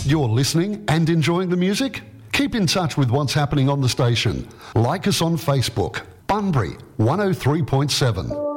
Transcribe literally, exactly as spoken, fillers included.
you're listening and enjoying the music? Keep in touch with what's happening on the station. Like us on Facebook. Bunbury one oh three point seven.